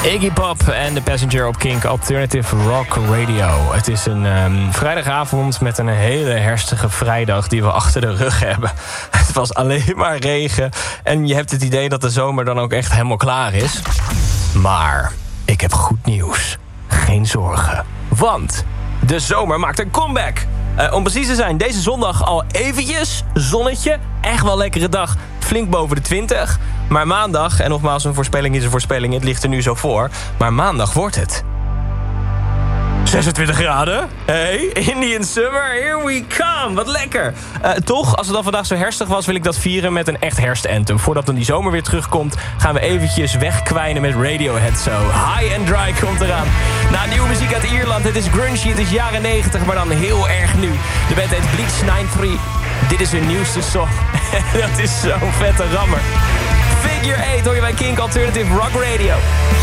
Iggy Pop en The Passenger op Kink Alternative Rock Radio. Het is een vrijdagavond met een hele herstige vrijdag die we achter de rug hebben. Het was alleen maar regen en je hebt het idee dat de zomer dan ook echt helemaal klaar is. Maar ik heb goed nieuws. Geen zorgen. Want de zomer maakt een comeback. Om precies te zijn, deze zondag al eventjes zonnetje. Echt wel lekkere dag, flink boven de 20. Maar maandag, en nogmaals een voorspelling is een voorspelling, het ligt er nu zo voor. Maar maandag wordt het 26 graden. Hey, Indian Summer, here we come. Wat lekker. Toch, als het dan vandaag zo herstig was, wil ik dat vieren met een echt herfstanthem. Voordat dan die zomer weer terugkomt, gaan we eventjes wegkwijnen met Radiohead zo. High and Dry komt eraan. Na nieuwe muziek uit Ierland. Het is grungy, het is jaren 90, maar dan heel erg nu. De band heet Bleach 93. Dit is hun nieuwste song. Dat is zo'n vette rammer. Figure 8 hoor je bij Kink Alternative Rock Radio.